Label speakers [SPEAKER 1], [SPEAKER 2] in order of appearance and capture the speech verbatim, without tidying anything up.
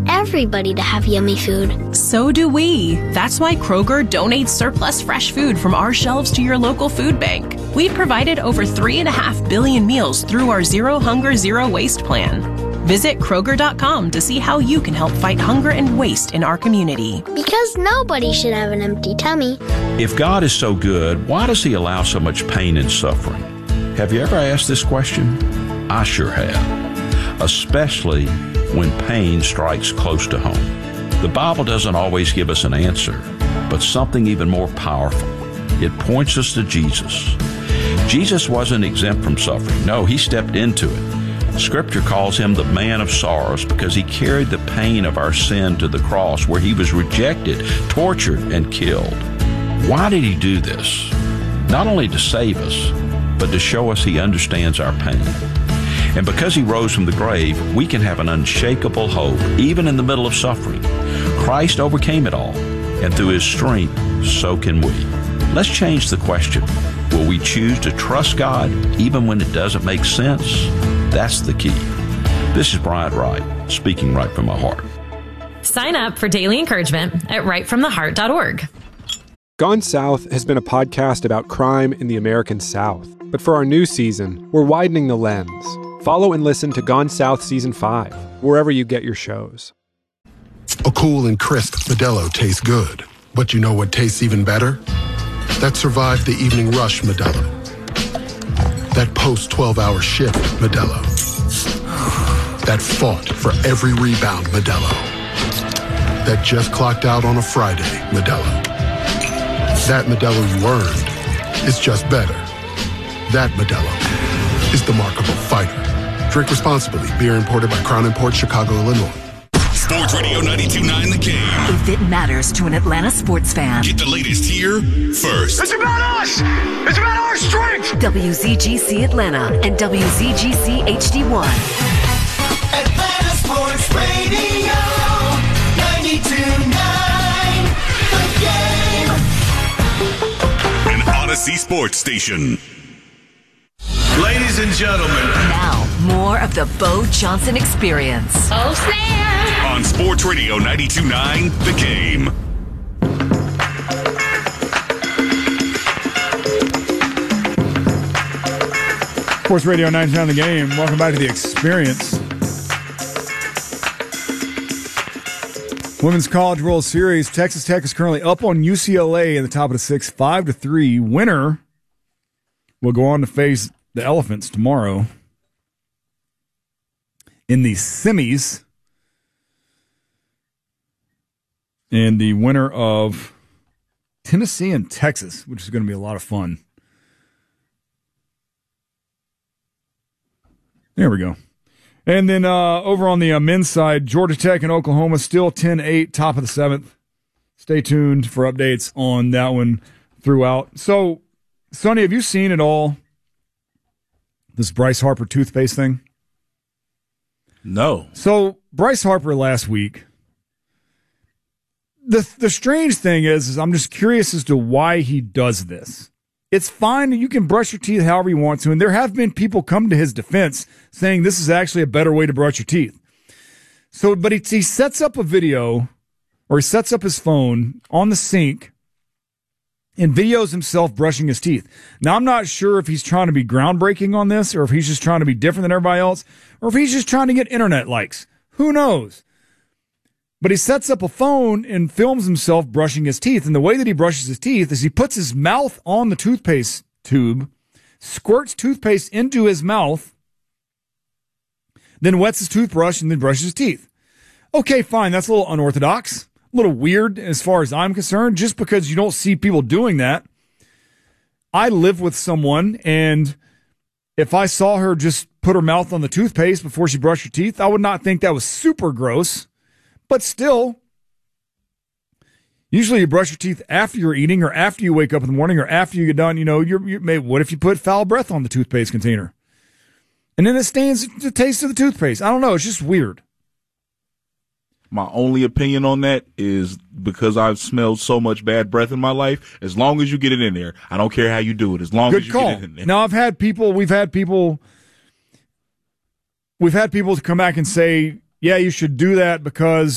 [SPEAKER 1] everybody to have yummy food.
[SPEAKER 2] So do we. That's why Kroger donates surplus fresh food from our shelves to your local food bank. We've provided over three and a half billion meals through our Zero Hunger, Zero Waste plan. Visit Kroger dot com to see how you can help fight hunger and waste in our community.
[SPEAKER 1] Because nobody should have an empty tummy.
[SPEAKER 3] If God is so good, why does He allow so much pain and suffering? Have you ever asked this question? I sure have. Especially when pain strikes close to home. The Bible doesn't always give us an answer, but something even more powerful. It points us to Jesus. Jesus wasn't exempt from suffering. No, He stepped into it. Scripture calls Him the man of sorrows because He carried the pain of our sin to the cross where He was rejected, tortured, and killed. Why did He do this? Not only to save us, but to show us He understands our pain. And because He rose from the grave, we can have an unshakable hope, even in the middle of suffering. Christ overcame it all, and through His strength, so can we. Let's change the question. Will we choose to trust God even when it doesn't make sense? That's the key. This is Bryant Wright, speaking right from my heart.
[SPEAKER 4] Sign up for daily encouragement at right from the heart dot org.
[SPEAKER 5] Gone South has been a podcast about crime in the American South. But for our new season, we're widening the lens. Follow and listen to Gone South Season five, wherever you get your shows.
[SPEAKER 6] A cool and crisp Modelo tastes good. But you know what tastes even better? That survived the evening rush Modelo. That post twelve hour shift Modelo. That fought for every rebound Modelo. That just clocked out on a Friday Modelo. That Modelo you earned is just better. That Modelo is the mark of a fighter. Drink responsibly. Beer imported by Crown Imports, Chicago, Illinois.
[SPEAKER 7] Sports Radio ninety-two point nine The Game.
[SPEAKER 8] If it matters to an Atlanta sports fan.
[SPEAKER 7] Get the latest here first.
[SPEAKER 9] It's about us! It's about our strength!
[SPEAKER 8] W Z G C Atlanta and W Z G C H D one.
[SPEAKER 10] Atlanta Sports Radio ninety-two point nine The Game.
[SPEAKER 7] An Odyssey Sports Station.
[SPEAKER 9] Ladies and gentlemen.
[SPEAKER 8] Now, more of the Bo Johnson Experience.
[SPEAKER 4] Oh, snap!
[SPEAKER 7] On Sports Radio ninety-two point nine The Game.
[SPEAKER 11] Sports Radio ninety-two point nine The Game. Welcome back to The Experience. Women's College World Series. Texas Tech is currently up on U C L A in the top of the sixth, five to three. Winner will go on to face the Elephants tomorrow in the semis. And the winner of Tennessee and Texas, which is going to be a lot of fun. There we go. And then uh, over on the uh, men's side, Georgia Tech and Oklahoma still ten eight, top of the seventh. Stay tuned for updates on that one throughout. So, Sonny, have you seen it all? This Bryce Harper toothpaste thing?
[SPEAKER 12] No.
[SPEAKER 11] So, Bryce Harper last week. The the strange thing is, is I'm just curious as to why he does this. It's fine. You can brush your teeth however you want to. And there have been people come to his defense saying this is actually a better way to brush your teeth. So, but he, he sets up a video, or he sets up his phone on the sink and videos himself brushing his teeth. Now, I'm not sure if he's trying to be groundbreaking on this, or if he's just trying to be different than everybody else, or if he's just trying to get internet likes. Who knows? But he sets up a phone and films himself brushing his teeth. And the way that he brushes his teeth is he puts his mouth on the toothpaste tube, squirts toothpaste into his mouth, then wets his toothbrush and then brushes his teeth. Okay, fine. That's a little unorthodox, a little weird as far as I'm concerned, just because you don't see people doing that. I live with someone, and if I saw her just put her mouth on the toothpaste before she brushed her teeth, I would not think that was super gross. But still, usually you brush your teeth after you're eating, or after you wake up in the morning, or after you get done. You know, you're, you're maybe, what if you put foul breath on the toothpaste container? And then it stains the taste of the toothpaste. I don't know. It's just weird.
[SPEAKER 12] My only opinion on that is because I've smelled so much bad breath in my life, as long as you get it in there, I don't care how you do it, as long
[SPEAKER 11] Good
[SPEAKER 12] as you
[SPEAKER 11] call.
[SPEAKER 12] get it in there.
[SPEAKER 11] Now, I've had people, we've had people, we've had people to come back and say, yeah, you should do that because